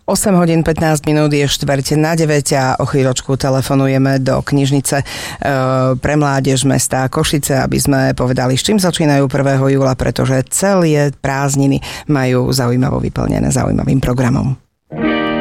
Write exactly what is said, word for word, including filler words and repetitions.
osem hodín pätnásť minút je štvrť na deväť a o chvíľočku telefonujeme do knižnice e, pre mládež mesta Košice, aby sme povedali, s čím začínajú prvého júla, pretože celé prázdniny majú zaujímavo vyplnené zaujímavým programom.